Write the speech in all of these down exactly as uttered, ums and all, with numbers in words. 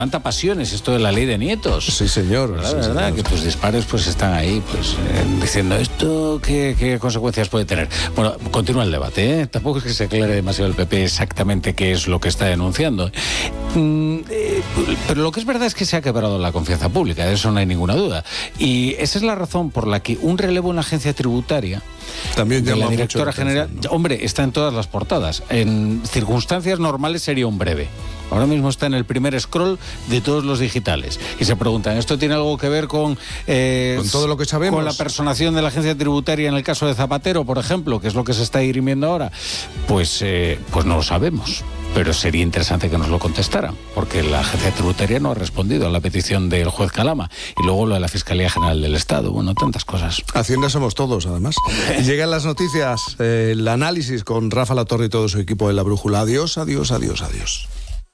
Tanta pasión es esto de la ley de nietos. Sí, señor. La sí, verdad, señor. que tus dispares pues están ahí pues eh, diciendo esto, ¿qué, qué consecuencias puede tener? Bueno, continúa el debate, ¿eh? Tampoco es que se aclare demasiado el P P exactamente qué es lo que está denunciando. Mm, eh, pero lo que es verdad es que se ha quebrado la confianza pública, de eso no hay ninguna duda. Y esa es la razón por la que un relevo en la agencia tributaria también de llama la directora mucho la general, atención, ¿no? hombre, está en todas las portadas. En circunstancias normales sería un breve. Ahora mismo está en el primer scroll de todos los digitales. Y se preguntan, ¿esto tiene algo que ver con... Eh, con todo lo que sabemos? Con la personación de la agencia tributaria en el caso de Zapatero, por ejemplo, que es lo que se está dirimiendo ahora. Pues, eh, pues no lo sabemos. Pero sería interesante que nos lo contestaran, porque la agencia tributaria no ha respondido a la petición del juez Calama. Y luego lo de la Fiscalía General del Estado. Bueno, tantas cosas. Hacienda somos todos, además. Llegan las noticias, eh, el análisis con Rafa Latorre y todo su equipo de La Brújula. Adiós, adiós, adiós, adiós.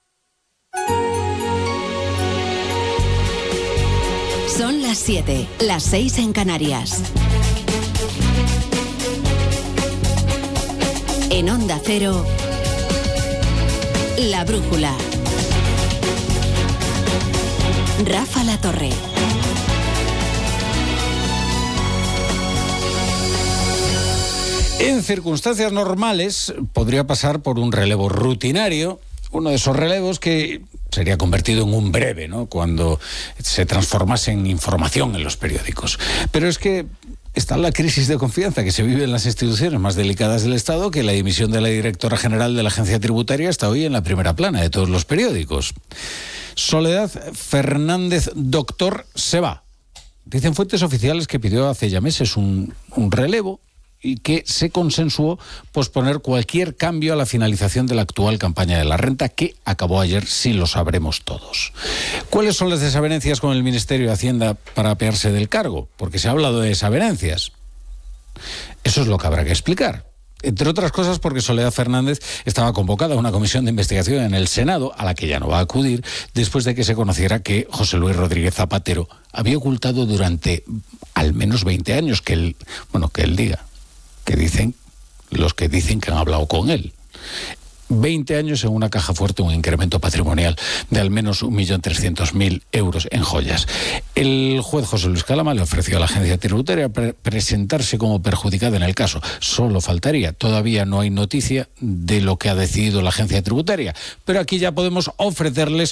Son las siete, las seis en Canarias. En Onda Cero, La Brújula. Rafa Latorre. En circunstancias normales podría pasar por un relevo rutinario, uno de esos relevos que sería convertido en un breve, ¿no?, cuando se transformase en información en los periódicos. Pero es que está la crisis de confianza que se vive en las instituciones más delicadas del Estado, que la dimisión de la directora general de la agencia tributaria está hoy en la primera plana de todos los periódicos. Soledad Fernández, doctor, se va. Dicen fuentes oficiales que pidió hace ya meses un, un relevo y que se consensuó posponer cualquier cambio a la finalización de la actual campaña de la renta, que acabó ayer, sí lo sabremos todos. ¿Cuáles son las desavenencias con el Ministerio de Hacienda para apearse del cargo? Porque se ha hablado de desavenencias. Eso es lo que habrá que explicar. Entre otras cosas porque Soledad Fernández estaba convocada a una comisión de investigación en el Senado, a la que ya no va a acudir, después de que se conociera que José Luis Rodríguez Zapatero había ocultado durante al menos veinte años, que él, bueno, que él diga, que dicen los que dicen que han hablado con él. veinte años en una caja fuerte, un incremento patrimonial de al menos un millón trescientos mil euros en joyas. El juez José Luis Calama le ofreció a la agencia tributaria pre- presentarse como perjudicada en el caso. Solo faltaría. Todavía no hay noticia de lo que ha decidido la agencia tributaria. Pero aquí ya podemos ofrecerles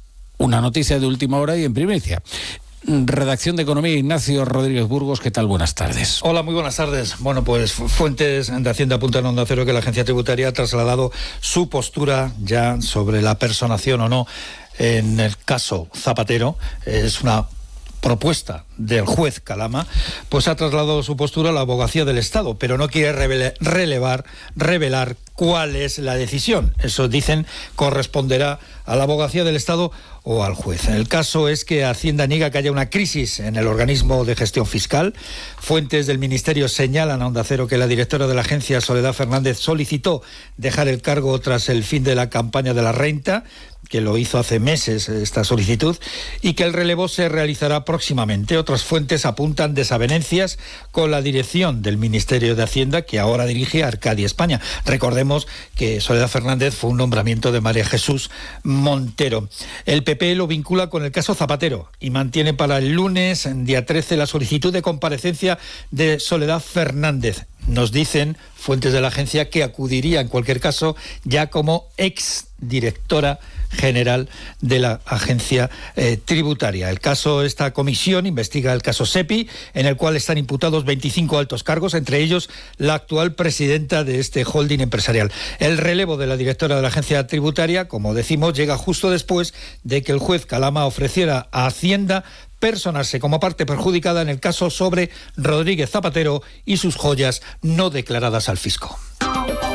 una noticia de última hora y en primicia. Redacción de Economía, Ignacio Rodríguez Burgos, ¿qué tal? Buenas tardes. Hola, muy buenas tardes. Bueno, pues fuentes de Hacienda apuntan a Onda Cero que la agencia tributaria ha trasladado su postura ya sobre la personación o no en el caso Zapatero. Es una propuesta del juez Calama, pues ha trasladado su postura a la Abogacía del Estado, pero no quiere revele, relevar, revelar cuál es la decisión. Eso, dicen, corresponderá a la Abogacía del Estado o al juez. El caso es que Hacienda niega que haya una crisis en el organismo de gestión fiscal. Fuentes del Ministerio señalan a Onda Cero que la directora de la agencia, Soledad Fernández, solicitó dejar el cargo tras el fin de la campaña de la renta, que lo hizo hace meses esta solicitud, y que el relevo se realizará próximamente. Otras fuentes apuntan desavenencias con la dirección del Ministerio de Hacienda, que ahora dirige Arcadia España. Recordemos que Soledad Fernández fue un nombramiento de María Jesús Montero. El P P lo vincula con el caso Zapatero y mantiene para el lunes, día trece, la solicitud de comparecencia de Soledad Fernández. Nos dicen fuentes de la agencia que acudiría en cualquier caso ya como exdirectora general de la agencia eh, tributaria. El caso, esta comisión investiga el caso SEPI, en el cual están imputados veinticinco altos cargos, entre ellos la actual presidenta de este holding empresarial. El relevo de la directora de la agencia tributaria, como decimos, llega justo después de que el juez Calama ofreciera a Hacienda personarse como parte perjudicada en el caso sobre Rodríguez Zapatero y sus joyas no declaradas al fisco.